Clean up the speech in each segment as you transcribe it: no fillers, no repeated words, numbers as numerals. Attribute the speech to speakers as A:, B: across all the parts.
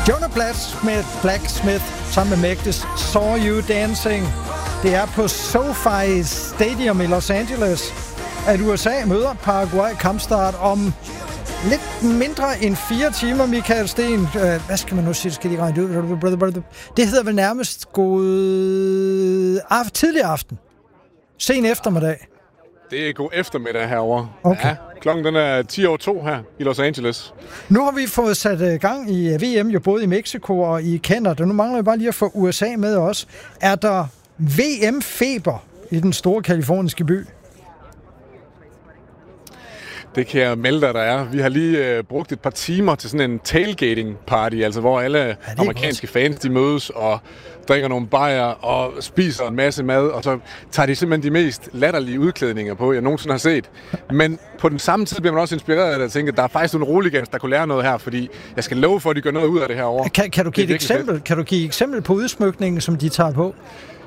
A: Jonah Blacksmith sammen med Megdes Saw You Dancing. Det er på SoFi Stadium i Los Angeles, at USA møder Paraguay. Kampstart om lidt mindre end 4 timer, Michael Sten. Hvad skal man nu sige? Skal de regne ud? Det hedder vel nærmest tidlig aften. Sen eftermiddag.
B: Det er god eftermiddag herovre.
A: Okay.
B: Ja, klokken den er 10:02 her i Los Angeles.
A: Nu har vi fået sat gang i VM, jo både i Mexico og i Canada. Nu mangler vi bare lige at få USA med os. Er der VM-feber i den store kaliforniske by?
B: Det kan jeg melde dig, der er. Vi har lige brugt et par timer til sådan en tailgating party, altså hvor alle amerikanske fans de mødes og drikker nogle bajer og spiser en masse mad, og så tager de simpelthen de mest latterlige udklædninger på, jeg nogensinde har set. Men på den samme tid bliver man også inspireret af det, at tænke, at der er faktisk nogle roligans, der kunne lære noget her, fordi jeg skal love for, at de gør noget ud af det her over.
A: Kan du give et eksempel? Kan du give et eksempel på udsmykningen, som de tager på?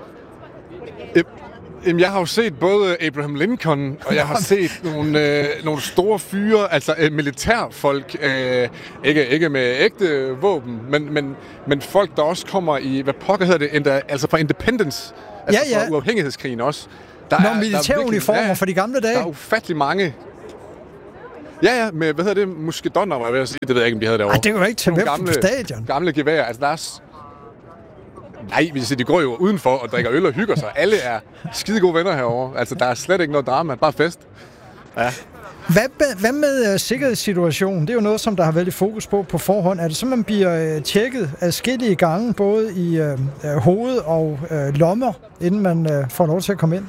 B: Jamen, jeg har jo set både Abraham Lincoln, og jeg har set nogle store fyre, altså militærfolk, ikke med ægte våben, men folk, der også kommer i, hvad pokker hedder det, altså fra Independence, altså fra uafhæncighedskrigen også.
A: Nogle militæruniformer fra de gamle dage.
B: Der er ufattelig mange. Ja, med, hvad hedder det, muskedonner, var jeg ved at sige, det ved jeg ikke, om de havde derovre.
A: Ej, det er jo ikke til hvem på stadion.
B: Gamle geværer, altså der er... Nej, de går jo udenfor og drikker øl og hygger sig. Alle er skide gode venner herovre. Altså, der er slet ikke noget drama. Bare fest. Ja.
A: Hvad med sikkerhedssituationen? Det er jo noget, som der har været i fokus på forhånd. Er det så, man bliver tjekket adskillige gange, både i hoved og lommer, inden man får lov til at komme ind?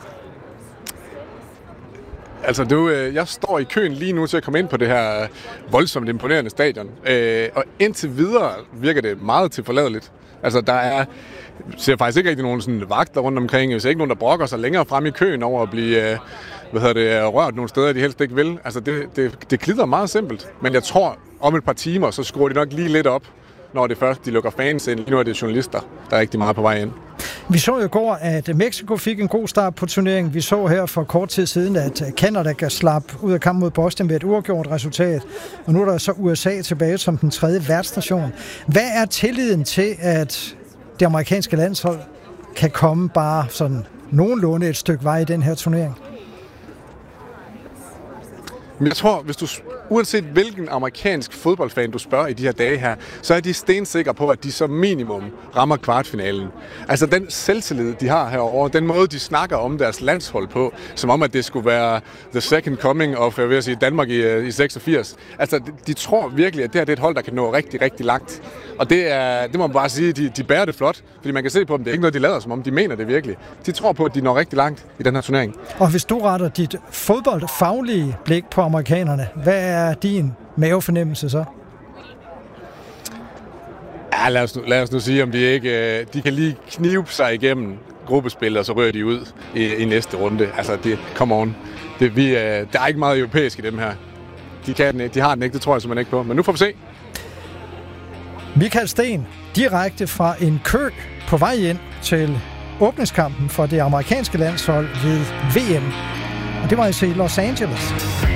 B: Altså, jeg står i køen lige nu til at komme ind på det her voldsomt imponerende stadion. Og indtil videre virker det meget tilforladeligt. Altså, der ser faktisk ikke rigtig nogen sådan vagter rundt omkring. Jeg ser ikke nogen, der brokker sig længere frem i køen over at blive rørt nogle steder, de helst ikke vil. Altså, det glider meget simpelt. Men jeg tror, om et par timer, så skruer de nok lige lidt op, når det først de lukker fans ind. Lige nu er det journalister, der er rigtig meget på vej ind.
A: Vi så jo i går, at Mexico fik en god start på turneringen. Vi så her for kort tid siden, at Canada slap ud af kampen mod Boston med et uafgjort resultat. Og nu er der så USA tilbage som den 3. værtsnation. Hvad er tilliden til, at det amerikanske landshold kan komme bare sådan nogenlunde et stykke vej i den her turnering?
B: Men jeg tror, hvis du, uanset hvilken amerikansk fodboldfan du spørger i de her dage her, så er de stensikre på, at de som minimum rammer kvartfinalen. Altså den selvtillid, de har herovre, den måde, de snakker om deres landshold på, som om, at det skulle være the second coming of, jeg vil sige, Danmark i 86. Altså, de tror virkelig, at det her det er et hold, der kan nå rigtig, rigtig langt. Og det må man bare sige, de bærer det flot, fordi man kan se på dem, det er ikke noget, de lader, som om de mener det virkelig. De tror på, at de når rigtig langt i den her turnering.
A: Og hvis du retter dit fodboldfaglige blik på amerikanerne, hvad er din mavefornemmelse så?
B: Ja, lad os nu sige, om de kan lige knibe sig igennem gruppespil, og så rører de ud i næste runde. Altså, come on. Der er ikke meget europæisk i dem her. De har den ikke, det tror jeg simpelthen ikke på. Men nu får vi se.
A: Michael Sten, direkte fra en kø på vej ind til åbningskampen for det amerikanske landshold ved VM. Og det var altså i Los Angeles.